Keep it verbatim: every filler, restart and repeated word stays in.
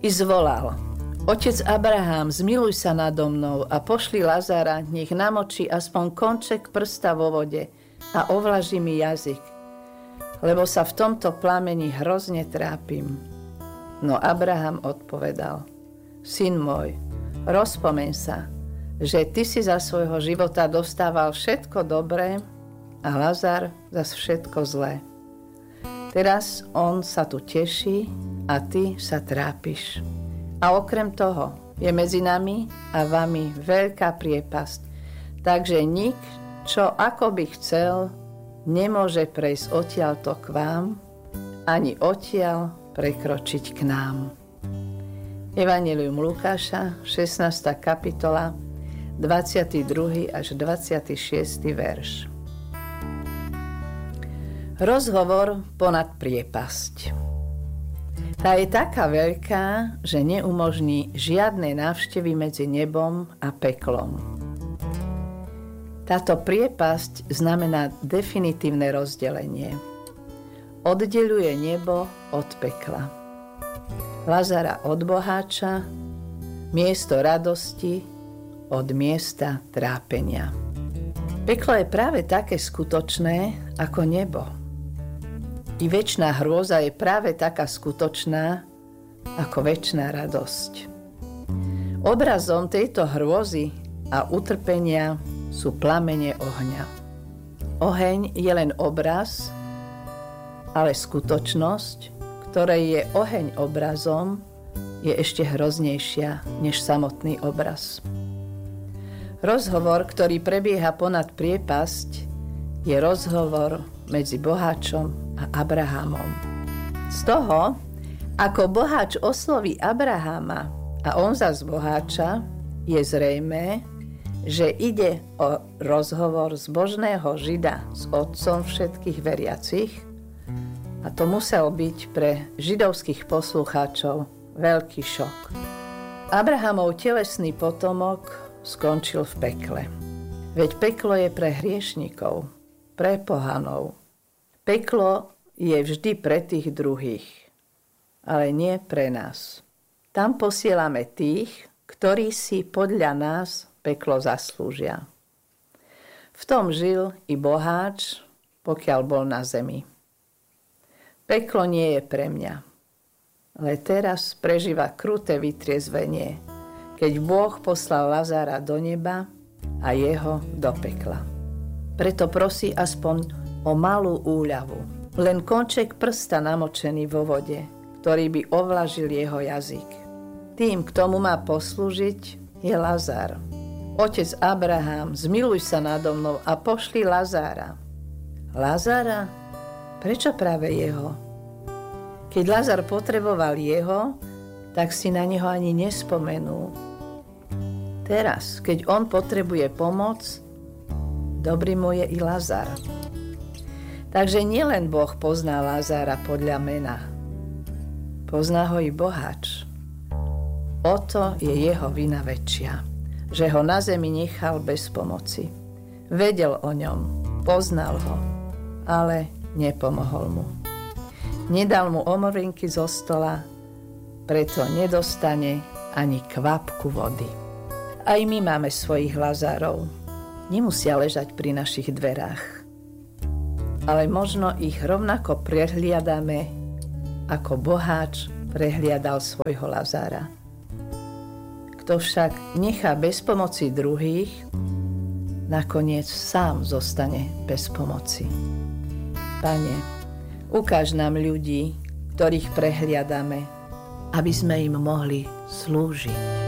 I zvolal: Otec Abraham, zmiluj sa nado mnou a pošli Lazara, nech namočí aspoň konček prsta vo vode a ovlaží mi jazyk, lebo sa v tomto plameni hrozne trápim. No Abraham odpovedal: Syn môj, rozpomeň sa, že ty si za svojho života dostával všetko dobré a Lazar zas všetko zlé. Teraz on sa tu teší a ty sa trápiš. A okrem toho je medzi nami a vami veľká priepasť, takže nik, čo ako by chcel, nemôže prejsť odtiaľto k vám, ani odtiaľ prekročiť k nám. Evangelium Lukáša, šestnásta kapitola, dvadsiaty druhý až dvadsiaty šiesty verš. Rozhovor ponad priepasť. Tá je taká veľká, že neumožní žiadne návštevy medzi nebom a peklom. Táto priepasť znamená definitívne rozdelenie. Oddeľuje nebo od pekla. Lazara od boháča, miesto radosti od miesta trápenia. Peklo je práve také skutočné ako nebo. I večná hrôza je práve taká skutočná ako večná radosť. Obrazom tejto hrôzy a utrpenia sú plamene ohňa. Oheň je len obraz, ale skutočnosť, ktorej je oheň obrazom, je ešte hroznejšia než samotný obraz. Rozhovor, ktorý prebieha ponad priepasť, je rozhovor medzi boháčom a Abrahamom. Z toho, ako boháč osloví Abrahama a on zas boháča, je zrejmé, že ide o rozhovor zbožného Žida s otcom všetkých veriacich, a to musel byť pre židovských poslucháčov veľký šok. Abrahamov telesný potomok skončil v pekle. Veď peklo je pre hriešnikov, pre pohanov. Peklo je vždy pre tých druhých, ale nie pre nás. Tam posielame tých, ktorí si podľa nás peklo zaslúžia. V tom žil i boháč, pokiaľ bol na zemi. Peklo nie je pre mňa, ale teraz prežíva kruté vytriezvenie, keď Boh poslal Lazara do neba a jeho do pekla. Preto prosí aspoň o malú úľavu. Len konček prsta namočený vo vode, ktorý by ovlažil jeho jazyk. Tým, kto mu má poslúžiť, je Lazar. Otec Abraham, zmiluj sa nado mnou a pošli Lazára. Lazára? Prečo práve jeho? Keď Lazar potreboval jeho, tak si na neho ani nespomenul. Teraz, keď on potrebuje pomoc, dobrý mu je i Lazar. Takže nielen Boh pozná Lazára podľa mena. Pozná ho i boháč. O to je jeho vina väčšia, že ho na zemi nechal bez pomoci. Vedel o ňom, poznal ho, ale nepomohol mu. Nedal mu omrvinky zo stola, preto nedostane ani kvapku vody. Aj my máme svojich Lazárov. Nemusia ležať pri našich dverách. Ale možno ich rovnako prehliadame, ako boháč prehliadal svojho Lazára. Kto však nechá bez pomoci druhých, nakoniec sám zostane bez pomoci. Pane, ukáž nám ľudí, ktorých prehliadame, aby sme im mohli slúžiť.